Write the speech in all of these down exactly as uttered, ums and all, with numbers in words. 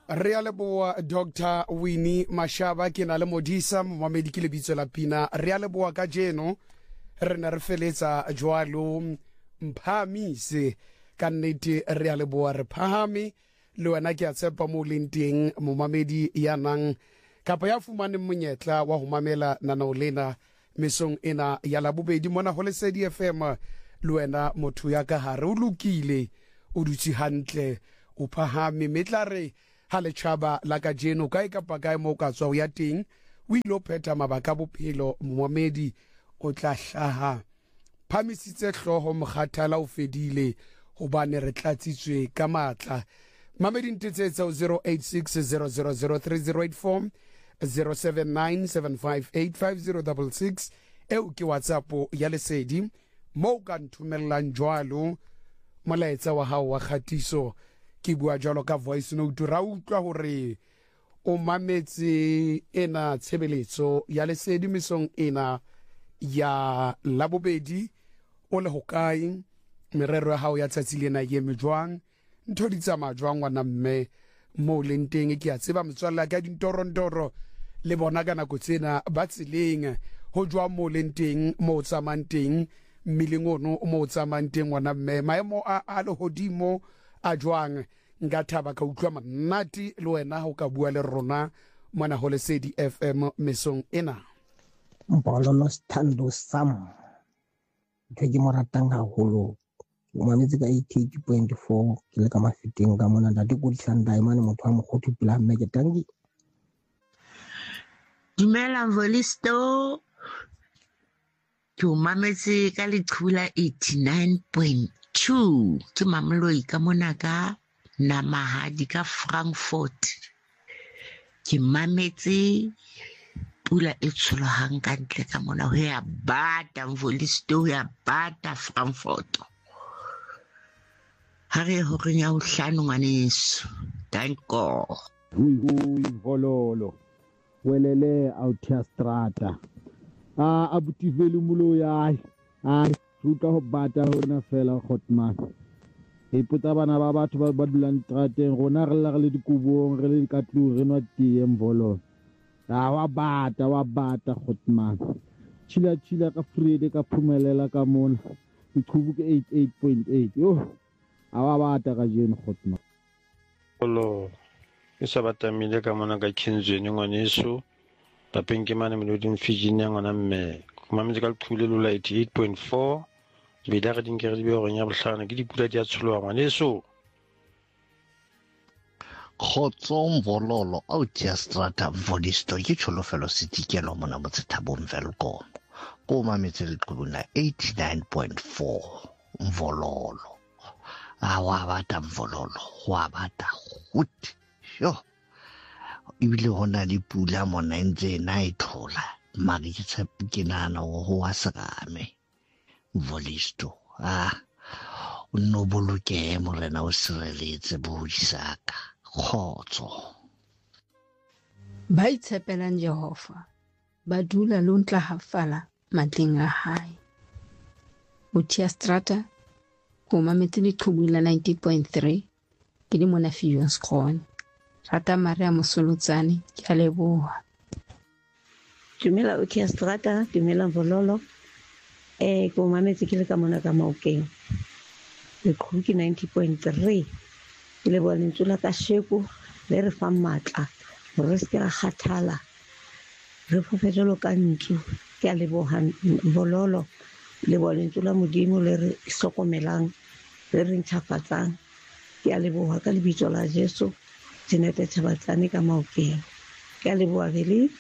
Re a leboa Doctor Winnie Mashaba ke na le modisa momamedi ke lebitso la pina. Re a leboa ka jeno re na re feletsa jwalo mphamise ka nnete re a leboa re phahame le wena ke a tshepa mo lenteng momamedi ya nang kapa ya fumane monyetla wa ho mamela nanao lena mesong ena ya la bobedi mona ho Lesedi F M. Le wena motho ya ka hare o lokile o dutse hantle o phahame metlare ha le tshaba la ka jeno ka e kapa ka mo ka tswa ya teng o ilo pheta mabaka bophelo momamedi o tla hlaha phamisitse hloho mokgathala o fedile hobane re tlatsitswe ka matla. Mamedi ntsetsetsa zero eight six zero zero zero three zero eight four zero seven nine seven five eight five zero six six eo ke WhatsApp ya Lesedi mo ka nthumellang jwalo molaetsa wa hao wa khatiso ke bua jalo ka voice note ra utlwa hore o mametse ena tshebeletso ya Lesedi mesong ena ya labobedi o le hokae merero ya hao ya tsatsi lena ye mejwang ntho di tsama jwang wana mme mo lenteng ke a tseba metswalla ka dintorondoro le bona kana go tsena ba tseleng ho jwa mo lenteng mo tsamanteng milingono mo tsamanteng wana mme maemo a a le hodimo a jwang nka thaba ka utlwa manati le wena ho ka bua le rona mona ho Lesedi F M mesong ena. Mbololo Sthando Sam ke ke mo ratang haholo o mametse ka eighty-eight point four ke le ka mafeteng ka mona ntate go ditlang diamond motho wa mogotho pila mme ke tangi Dumela Volisto ke o mametse ka leqhula eighty-nine point two ke mamloi ka mona ka Namahadi ka Frankfurt ke mametse pula e tsholohang ka ntle ka mona ho ya bata Volisto ho ya bata Frankfurt ha re ho re nya ho hlano ngwaneso thank God. Ui ui vololo welele autia strata a abutiveli mulo ya a ruta ho bata hona fela khotman e putsa bana ba batho ba dulang strateng rona re la re le dikubong re le ka tlu re nwa tie mvololo a wa bata wa bata khotman chila chila ka frede ka phumelela ka mona diqhubu ke eighty-eight point eight yo a wa bata ka jeno khotman Hello, ke sabatamile ka mona ka Kinzweni ngwaneso tapeng ke mane meloding Fijini ya ngwana mme mametse ka leqhule lola eighty-eight point four bida ga dinkere di be go nya bohlana ke dipula di a tsholoa ngwaneso. Kgotsong vololo autia strata Volisto ke tsholofelo setikelo mona motse thabong Velkom ko mametse leqhubung la eighty-nine point four vololo a wa bata vololo wa bata gut yo ibile hona di pula mona ntse na ithola mari ke tshepa ke nana ho wa sekame Volisto ah no boloke morena o sireletse bodisaka khotso ba itshepelang Jehova ba dula lo ntla hafala matleng a hae Utia Strata ko mametse leqhubula ninety point three ke di mona Fusion Scorn rata Maria Mosolotsane ke a leboha. Dumela Utia Strata dumela vololo eh ko mametse ke le ka mona ka Maokeng leqhubu ke ninety point three ke le bona ntula ka sheko le re fa matla re se ka khathala re fofetelo ka ntsu ke a leboha vololo le bona ntula modimo le re sokomelang re re nthafatsang ke a leboha ka lebitso la Jesu Tsenete Thabatsane ka Maokeng ke a leboha vele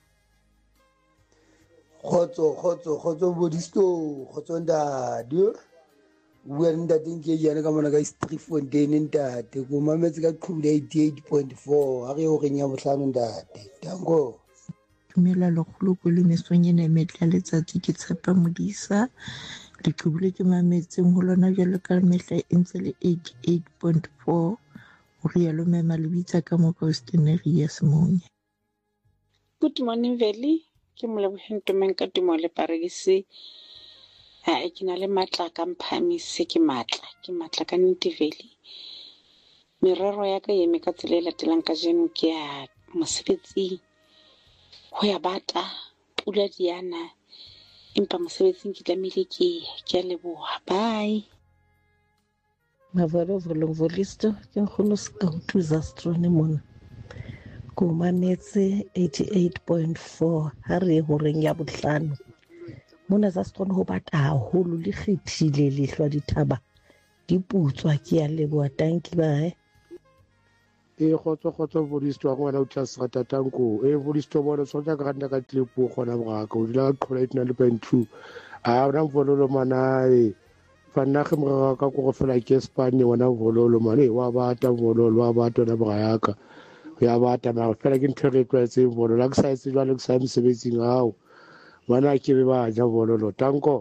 khotso khotso khotso Volisto khotso ndade bua ntate ke yena ka mona ka Streetfontein ntate ko mametse ka qhubula eighty-eight point four ha re ho renya bohlano ntate danko Dumela lekgolo ko le mesong ena metla letsatsi ke tshepa modisa le qhubule ke mametseng ho lona jalo ka mehla e ntse le eighty-eight point four ho rialo mema lebitsa ka mo Austenary Semonye. Good morning Veli ke moleboheng tumeng ka tumo le paregise ha ke na le matla ka mphamise ke matla ke matla ka nnete Veli merero ya ka eme ka tsela e latelang ka jeno ke ya mosebetsing ho ya bata pula diana empa mosebetsing ke tlamehile ke ke a leboha. Bye. Mavolo volong volisto ke nkgono ska ho thusa strone mona ko mametse eighty-eight point four ha re ho reng ya bohlano mona sa strone ho bata haholo le kgethile lehlwa dithaba di putswa ke ya leboha. Tanki ba he e khotso khotso volisto wa ngwana o tla srata tanko e volisto bona tsotsa ka randa ka tlepo khona bogaka o dila ka qhola eighty-nine point two a ona vololo manae fanna ge moraga ka go fela ke spane wana vololo mane wa bata vololo wa bata na bogaka ya bata ba fela ke ntho re tlwaetse vololo la sa itse jwa le sa msebetsing hao bana ke be ba ja vololo tanko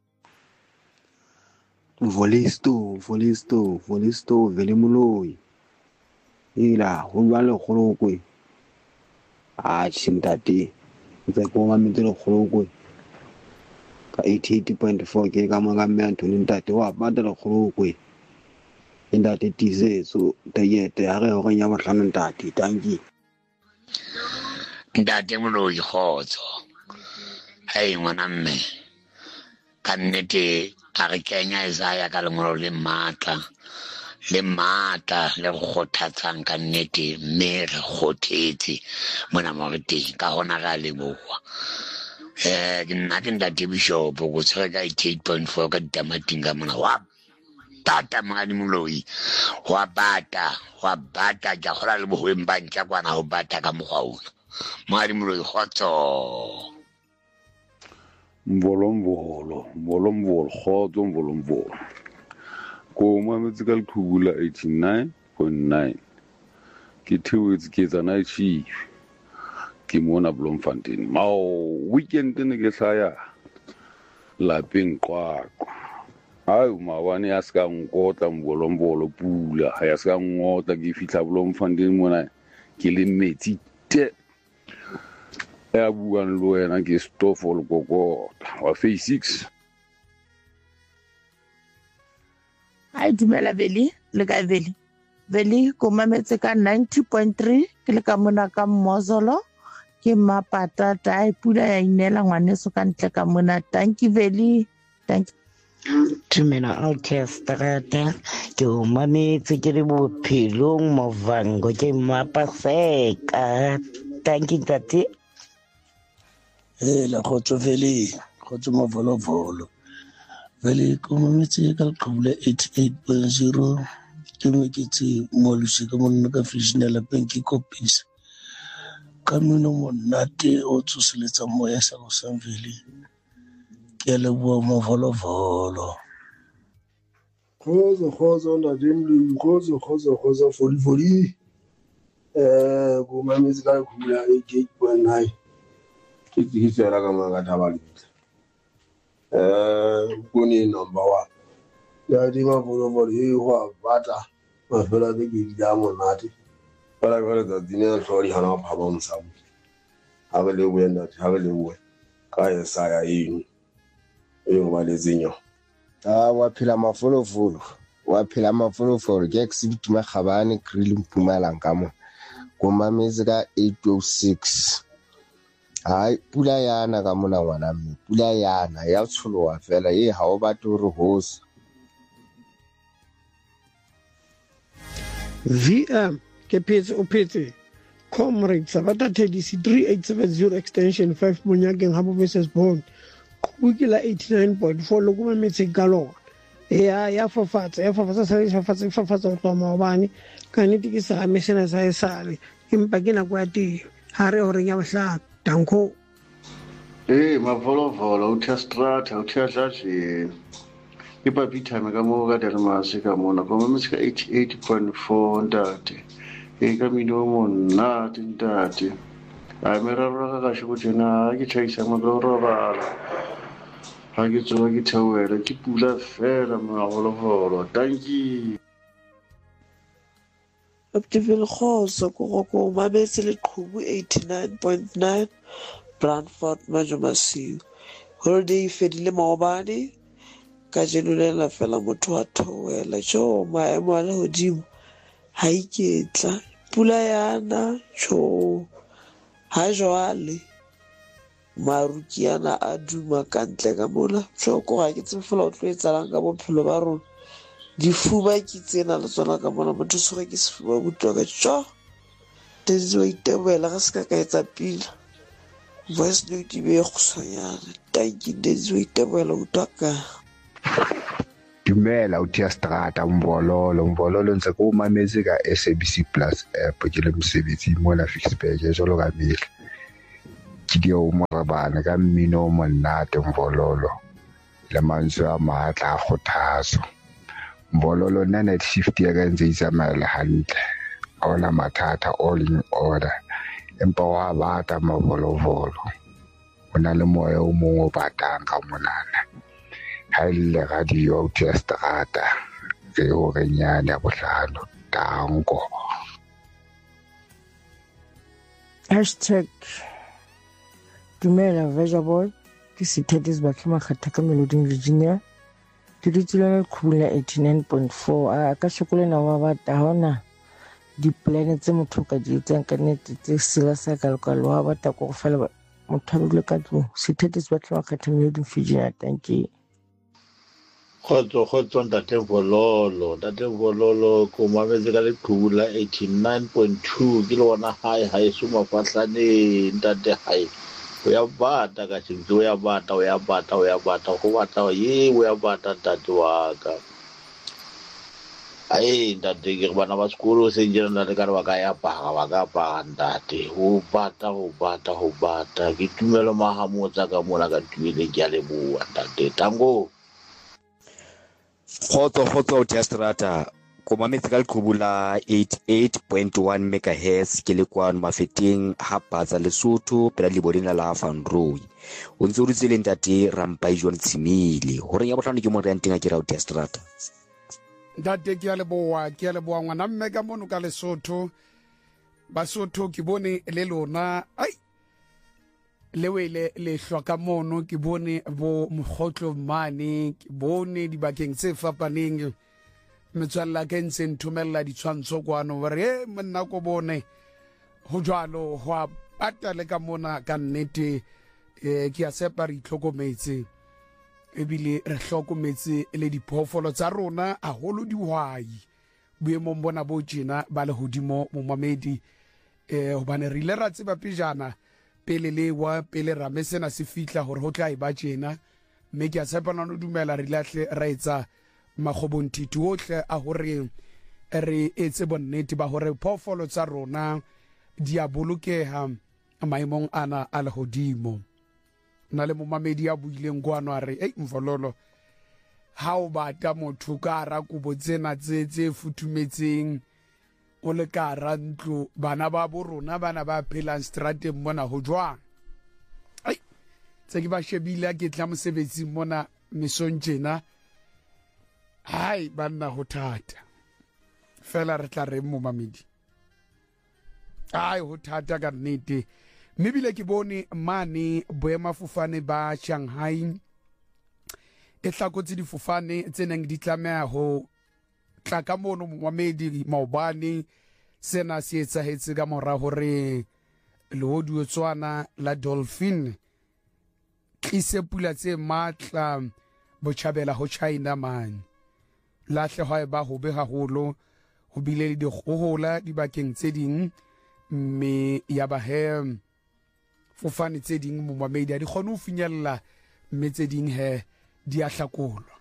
volisto volisto volisto vele moloi ila ho lwa le kgolokwe a tshindate ntse ko mametse le kgolokwe ka eighty-eight point four ke ka mga mme Anthony ntate wa bata le kgolokwe ntate tisetso tayete ha re ho nya bohlano ntate. Tanki ntate moloi khotso hai ngwana mme ka nnete a re kenya Isaiah ka lengolo le matla le mata le go kgothatsang ka nnete mme re kgothetse mona mo re teng ka hona ga leboha. eh ke nna ke ntate Bishop go tshwara ka eighty-eight point four ka ditamating ka mona wa tata mangadi moloi wa bata wa bata ja gola le bohweng ba ntja kwana ho bata ka mogwaona mangadi moloi khotso mbolomvolo mbolomvolo khotso mbolomvolo ko mametse ka lekhubula eighty-nine point nine ke theoetse ke tsana chief ke mona Bloemfontein mao weekend ne ke hlaya lapeng qwaqwa ayo mabane a ska ngotla mbolomvolo pula ha ya ska ngotla ke fihla Bloemfontein mona ke le metsi te ya buang le wena ke stofo le kokota wa phase six. ai dumela veli le ka veli veli ko mametse ka ninety point three ke le ka mona ka Mmozolo ke mapata tai pula ya inela ngwaneso ka ntle ka mona. Tanki veli tanki Tumena orchestra ke o mametse ke le bophelong movango ke mapaseka. Tanki ntate e la khotso vele khotso mavolo volo vele ko mametse ka leqhubula eighty-eight point zero ke mo ke tse mo lusi ka monna ka fishnela penki copies ka mino monate o tsoseletsa moya sa go samveli ke le bo mavolo volo khozo khozo nda dimli khozo khozo khozo foli foli eh ko mametse ka leqhubula eighty-eight point nine ke tsela ka manga thabali eh kuni number one ya di mavolo volo he wa bata mafela de ke di amo nati para gore da dine tlhori hana phaba msamu ha be le wena ha be le we ka ya sa ya eng e go ba le zinyo ah wa phela mafolofolo wa phela mafolofolo ke exhibit magabane grill Mpumalanga ka mo ko mametse ka eight oh six. Hai pula yana ka mona ngwana mme pula yana ya tsholowa fela e ha o batla re hosa V M ke phetse o phetse comrade Sabata Tedisi three eight seven zero extension five Monyakeng Habo versus Bond kubukela eighty-nine point four lo kuma metse ka lona ya ya fafatsa ya fafatsa sa fafatsa fafatsa go tswa maobane ka nete ke sa meshena sa esale empa ke na kwa ti ha re o renya bohlaka. Danko eh mavolo volo uthastrata uthahlaje ipa bitha ka mo ka delmase ka mona ko mametse ka eighty-eight point four ntate e ka mino monna ntate a meraro ka go tsena ke tšhaisa mo go robala ha ke tsoga ke thawela ke pula fela mavolo volo. Tanki Optival khoso ko go mametse le qhubu eighty-nine point nine Brandford Majomasiu holiday fedile maobane ka jenulela fela motho wa thowela jo maemo a le hodimo ha iketla pula yana tjho ha jwale marukiana a duma ka ntle ka mola tjoko ga ke tsebe fela o tlo etsalang ka bophelo ba rona difuba ke tsena le tsona ka mola motho soge ke sefuba butwa ka tjo tezi wa itebela ga se ka ka etsa pila voice note e be e kgosanyana tanki tezi wa itebela butwa ka dumela uthi Strata umvololo umvololo ntse ko mametse ka S A B C Plus app ke le mosebetsi mona Fixburg jalo ka mehla ke di o morabana ka mmino monate umvololo le mantswe a matla a khothaso umvololo nna night shift ya ka ntse itsamela hantle ona mathata all in order empa wa bata mavolovolo ona le moya o mongwe o batang ka monana ha ile radio uthi Strata ke o renyane ya bohlano tanko hashtag dumela vegetable ke sithete se batla makgatha ka Melody Virginia ke ditulana khubula eighty-nine point four a ka shokole na wa bata hona di planet tse motho ka di tsang ka nete tse sila sa ka lokalo wa bata go fela motho le ka tlo sithete se batla makgatha Melody Virginia thank you khotso khotso ntate vololo ntate vololo ko mametse ka le khubula eighty-nine point two ke le bona hai hai suma fahlane ntate hai o ya bata ka tshintsi o ya bata o ya bata o ya bata go bata ye o ya bata ntate wa ka ai ntate ke bana ba sekolo se njena ntate ka ba ka ya paga ba ka paga ntate o bata o bata o bata ke tumelo mahamotsa ka mola ka tuile ke a le bua ntate tango khotso khotso uthi Strata ko mametse ka lekhubula eighty-eight point one megahertz ke le kwa mafeteng ha batsa Lesotho pela le bodina la Van Roy o ntse o ritse le ntate Rampai John Tsimile hore ya botlhano ke mo re ntenga ke ra uthi Strata ntate ke a leboa ke a leboa ngwana mme ka mono ka Lesotho Basotho ke bone le lona ai lewele le hloka mono ke bone bo mogotlo mane ke bone dibakeng tse fapaneng metswalla ke ntse nthomella ditshwantsho kwano re monna ko bone ho jwalo ho patale ka mona ka nnete ke a sepa re itlhokometse ebile re hlokometse le diphoofolo tsa rona a holo dihwai boemong bona bo tjena ba le hodimo mo mamedi eh hobane re ile ra tseba pejana pele le wa pele ra mesena se fitla hore ho tla e ba tjena mme ke a sepa no dumela re lahle ra etsa magobontiti ohle a hore re etse bonnete ba hore phoofolo tsa rona di a bolokeha maemong ana a le hodimo na le momamedi ya buileng kwano a re ei mvololo ha o bata motho ka ra kubo tsena tse tse futumetseng o le ka ra ntlo bana ba bo rona bana ba phelang strateng mona ho jwang ai tse ke ba shebile ke tla mosebetsi mona mesong tjena hai banna ho thata fela re tla re momamedi ai ho thata ka nnete mebile ke bone mane boemafofane ba Shanghai e hlakotse difofane tse neng di tlameha ho tla ka mono momamedi maobane sena se etsahetse ka mora hore lehodu tswana la Dolphin tlise pula tse matla botjhabela ho China man lahle ha ba ho be haholo ho bile le dikgohola dibakeng tse ding mme ya ba he fofane tse ding mo mamedi di khona ho finyella mme tse ding he di a hlakolwa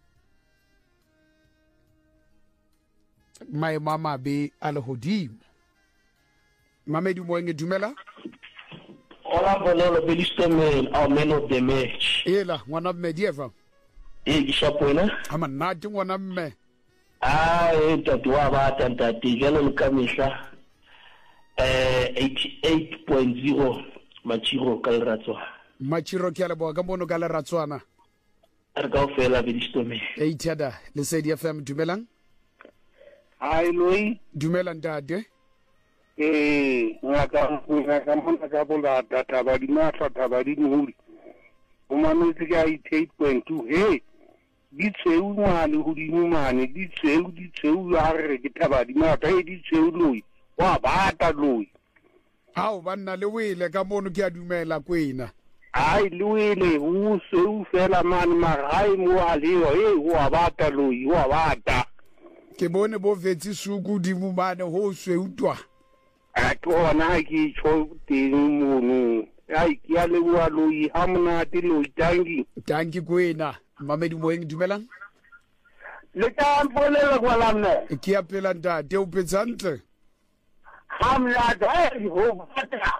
mai mama be a le hodimo mamedi mo enge dumela Hola bololo belistomel au man of the match ela ngwana mme dieva e gishapona ama nati ngwana mme ah e tatwa ba tantati jalo le kamehla eh eighty-eight point zero machiro ka leratswa machiro ke le boa ka mono ka leratswana re ka ofela belistomel e ithada le se di F M dumelang ai lui dumela ntate eh ngaka ngaka mona ka bola data ba di matla taba di muri o mametse ka eighty-eight point two he di tsheu ngwane godimo mane di tsheu di tsheu ya re ke thaba di mata e di tsheu loi wa bata loi hao banna le wele ka mono ke a dumela kwena ai luile u se u fela man marai mo alio e wa bata loi wa bata ke bone bo vetsi suku di mo bane ho se utwa a tona ke tsho teng mono ai ke a le wa loi ha mona ti loi tangi tangi kwena mamedi moeng dumelang le ka mpolela kwa lamne ke a pela ntate o petsantle hamla dai ho bata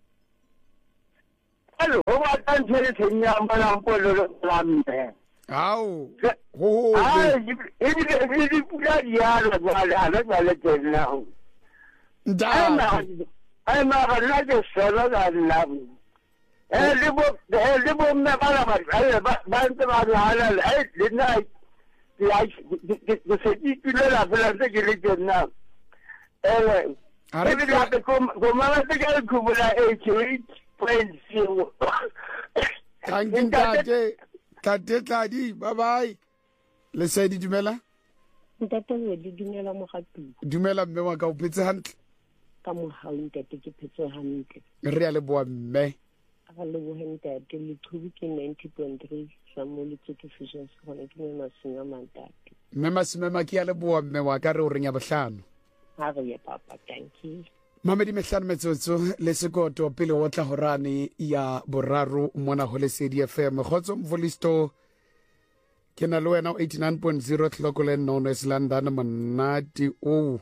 Hello, ho bata ntse tsenya mbala mpolelo lamne hao ho ai e di e di pula ya la la la la la tena nda ai ma la de solo la la eh libo eh libo me bala ba ai ba ba ntse ba la la ai dina ya de se ti le la la de que le tena eh Ara de como como la de que kubula eight point zero Thank tate tate tladi bye bye le se di dumela ntate le di dumela mo gatu dumela mme wa ka o phetse hantle ka mo ha o ntate ke phetse hantle re ya le boa mme a le bo ntate le thubi ke ninety point three sa mo le tsoto fishes gone ke mo masinga mantate mme masimema ke ya le boa mme wa ka re o renya bohlano ha re ya papa thank you Mamedi mehlano metsotso le sekoto pele o tla horane ya boraro mona ho le C D F M khotso mvolisto ke na le wena eighty-nine point zero Clocolan known as London monati o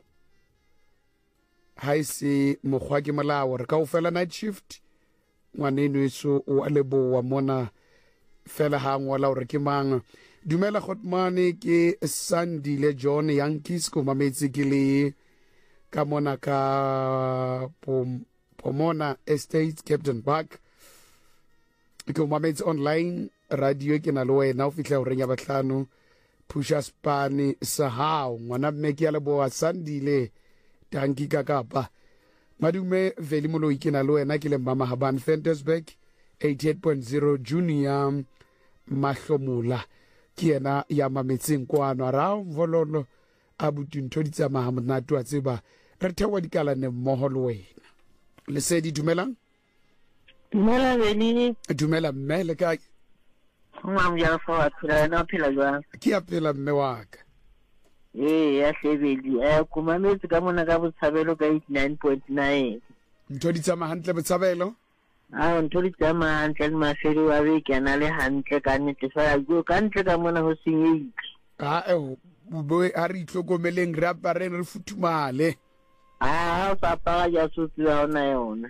haisi mogwa ke molao re ka o fela night shift ngwaneno iso o a leboa mona fela ha ngola hore ke mang dumela khotmane ke Sandile John Yankees ko mametsi ke le ka mona ka pom pomona estate Captain Park ke mametsi online radio ke na le wena o fitla o renya batlhano pusha spani sa hao ngwana mme ke ya leboa Sandile tanki ka kapa madume veli moloi ke na le wena ke le mama Haban Fantasberg eighty-eight point zero Junior Mahlomola ke yena ya mametseng kwano rao vololo abuti ntho di tsamaya monate wa tseba re thewa dikalane mmoho le wena le se di dumelang dumela beni dumela mme le ka mam ya fa wa phela na phela jwang ke a phela mme wa ka eh ya sebedi eh kuma metsi ka mona ka botshabelo ka eighty-nine point nine ntho di tsamaya hantle botshabelo a ntho di tsamaya hantle le mafedi wa be ke na le hantle ka nnete fa go ka ntle ka mona ho senyei a e bo a re itlokomeleng re apare re futhumale ah papa ya sutsi ya ona yona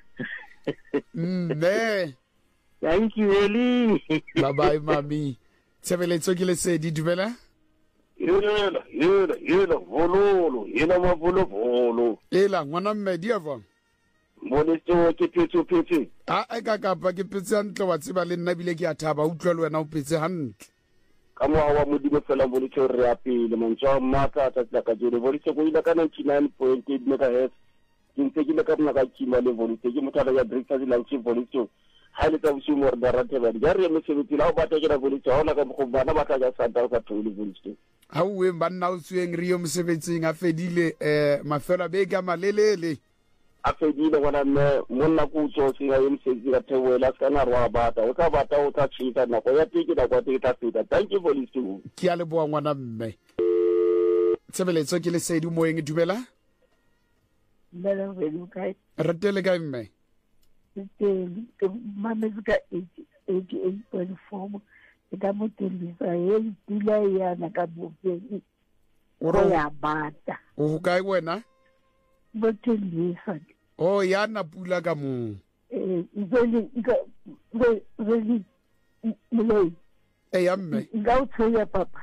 mme thank you really bye bye mami tshebeletso ke le se di dumela yela yela yela vololo yela mavolo volo ela ngwana mme di ava monisto ke petso petse a a ka kapa ke petse hantle wa tseba le nna bile ke a thaba utlwa le wena o petse hantle ka moa wa modimo fela bolitse re ya pele montšwa mmaka ta tla ka jere bolitse go ile ka ninety-nine point eight megahertz ke ntse ke le ka mona ka kima le bolitse ke motho ya breakfast lunch bolitse ha le tsa bosimo re barate ba di re mesebetsi la o batla ke la bolitse ha ona ka go bana ba tla ga santa ka thole bolitse ha o we banna o tsweng re yo mosebetsing a fedile eh mafelo be ka malelele a fedile gona mme monna go tso singa yo mosebetsi ka thewela ska na rwa bata o tla bata o tla tshika nako ya teke na kwa teke ta feta thank you for listening ke a le boa ngwana mme tshebeletso ke le sedi moeng dumela bela velu kai ratele ka mme ke mama ka eighty-eight point four ka motelisa ye tula ya na ka bofeng o ya bata o ka wena motelisa oh ya na pula ka mo eh zeli zeli zeli moloi eh ya mme nga o tshwenya papa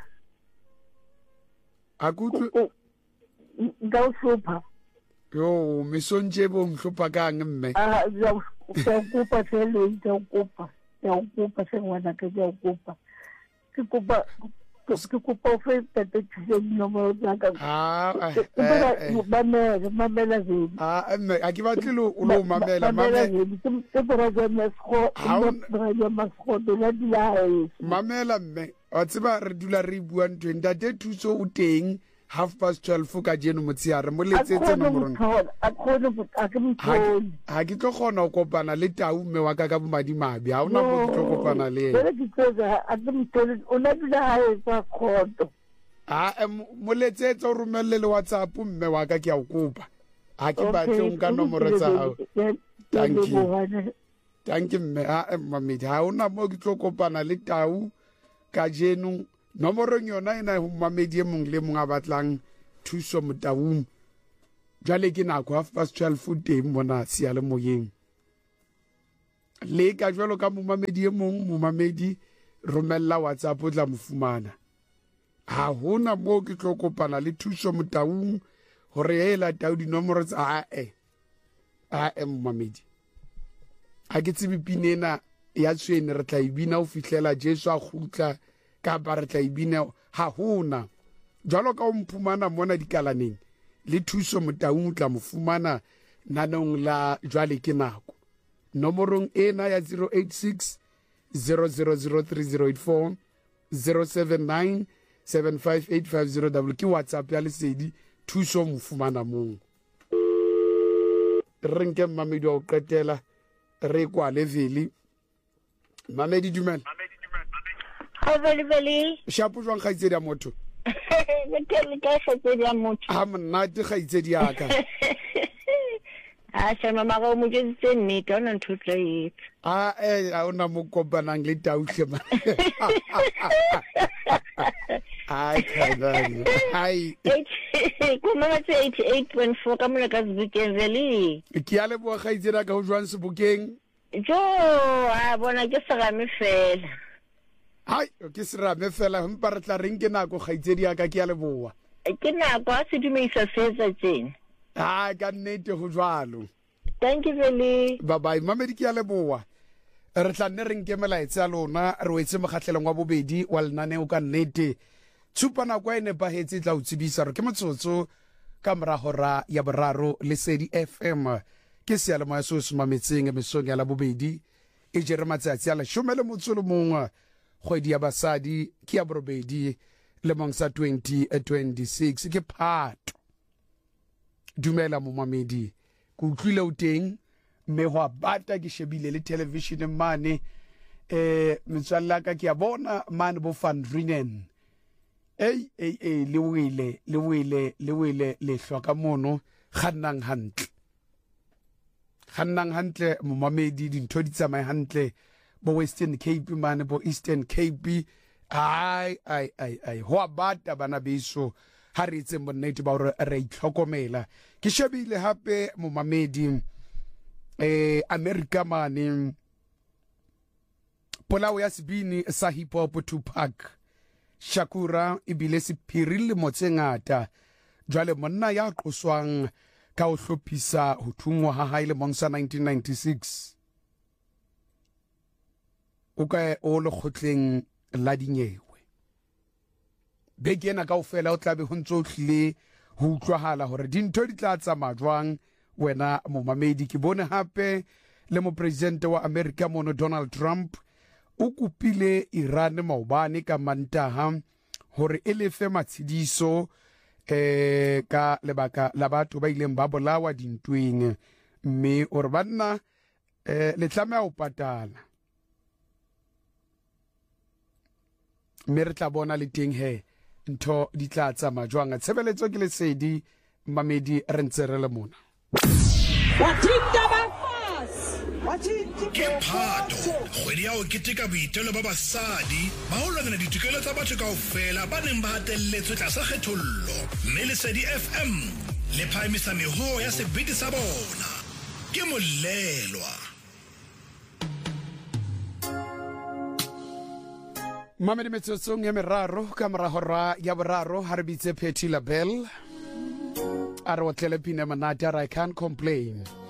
akutlo nga o sopa yo misonje bo nghlopha kang mme ah ya kupa sele ya kupa ya kupa se ngwana ka ya kupa ke kupa ke kupa fe tete tse no mo ya ka ah mamela mamela zeli ah mme a ke batle lo o lo mamela mamela ke bora ja masko bora ja masko de la dia mamela mme wa tseba re dula re bua ntho ntate thuso o teng half past twelve ka jeno motsiare mo letsetse nomorong ha ke tlo kgona go kopana le tau mme wa ka ka bomadimabe ha ona mo ke tlo kopana le a mo letsetse o romelle le WhatsApp mme wa ka ke a o kopa ha ke batle nka nomoro tsa hao thank you thank you mme a mamedi ha ona mo ke tlo kopana le tau ka jeno nomoro yona ena ho mamedi e mong le mong a batlang thuso motaung jale ke nako half past twelve teng mona sia le moyeng le ka jwalo ka momamedi e mong momamedi romella WhatsApp o tla mofumana ha hona mo ke tlo kopana le thuso motaung hore hela tau di nomoro tsa a e a e momamedi a ke tsebe pinena ya tswene re tla ibina o fihlela Jesu a khutla ka ba re tla ibina ha hona jalo ka o mphumana mona dikalaneng le thuso motaung tla mofumana nanong la jwale ke nako nomorong ena ya zero eight six zero zero zero three zero eight four zero seven nine seven five eight five zero double ke WhatsApp ya lesedi thuso mofumana mong re nke mamedi wa o qetela re kwa leveli mamedi dumela ha vele vele shapo jwang khaitsedi ya motho ke tele ka khaitsedi ya motho ha mnate khaitsedi ya ka a shema mago mo je tse nnete ona ntho tla etsa a eh a ona mo kopanang le tauhle ma ai khadani ai ko mama tse eighty-eight point four ka mona ka Sebokeng vele ke ya le bo khaitsedi ka ho jwang Sebokeng jo a bona ke serame fela hai ke serame fela mpa re tla reng ke nako khaitsedi ya ka ke ya le boa ke nako a se dumisa setsa tsena ah ka nnete go jwalo thank you vele bye bye mamedi ke ya le boa re tla nne re nke melaetse ya lona re wetse mogatlhelong wa bobedi wa lenane o ka nnete tshupana kwa ene ba hetsi tla utsibisa re ke motsotso ka morago ra ya boraro le Sedi F M ke se le moya so sumametseng mesong ya la bobedi e jere matsatsi a le shomele motsolo mongwe kgwedi ya basadi ke ya borobedi le mong sa twenty twenty-six ke Phato dumela momamedi go utlwile o teng mme go bata ke shebile le television mane eh metswalla ka ke ya bona mane bo Van Renen ei ei ei le wile le wile le wile le hloka mono kgannang hantle kgannang hantle momamedi dintho di tsamaya hantle bo Western Cape mane bo Eastern Cape ai ai ai ai ho bata bana beso ha re itse bonnete ba hore re itlhokomela ke shebile hape momamedi eh America mane polao ya sebini sa hip hop Tupac Shakura ibile sephirile motsengata jwale monna ya qoswang ka o hlophisa ho thungwa ha haile mong sa nineteen ninety-six o ka o le khotleng la dinyewe begena ka ofela o tlabe ho ntso hlile ho utlwahala hore dintho di tla tsamaya jwang wena momamedi ke bone hape le mo president wa America mono Donald Trump o kupile Iran maobane ka Mantaha hore e lefe matshidiso eh ka lebaka la batho ba ileng ba bolawa dintweng mme o re banna eh le tlameha o patala mme re tla bona le teng he ntho di tla tsamaya jwang tshebeletso ke lesedi mamedi re ntse re le mona ke Phato kgwedi ya o keteka boitelo ba basadi ba ho lwanela ditokelo tsa batho kaofela ba neng ba hatelletswe tlasa kgethollo mme Lesedi F M le phahamisa meho ya sebete sa bona ke Molelwa mamedi metsotsong ya meraro ka morago ra ya boraro ha re bitse Phetty LaBelle a re o tlele pina manate I can't complain